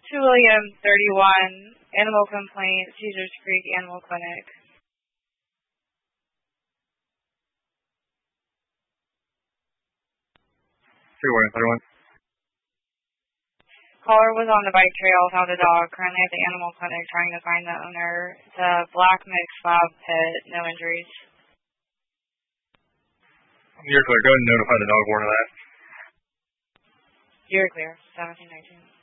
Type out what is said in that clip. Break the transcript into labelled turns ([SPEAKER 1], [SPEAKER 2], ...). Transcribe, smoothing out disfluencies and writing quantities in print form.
[SPEAKER 1] to Williams 31, animal complaint, Caesars Creek Animal Clinic.
[SPEAKER 2] Williams 31.
[SPEAKER 1] Caller was on the bike trail, found a dog, currently at the animal clinic trying to find the owner. It's a black mixed lab pit, no injuries.
[SPEAKER 2] You're clear. Go ahead and notify the dog warden of that.
[SPEAKER 1] You're clear. 1719.